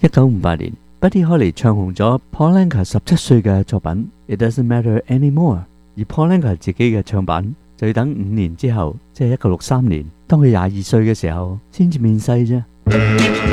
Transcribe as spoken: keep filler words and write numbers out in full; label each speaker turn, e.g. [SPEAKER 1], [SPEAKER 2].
[SPEAKER 1] 一九五八年 Buddy Holly 唱紅咗 Paul Anka 十七歲嘅作品 It Doesn't Matter Anymore， 而 Paul Anka 自己嘅唱版就要等五年之後，即係一九六三年，當佢廿二歲嘅時候先至面世啫。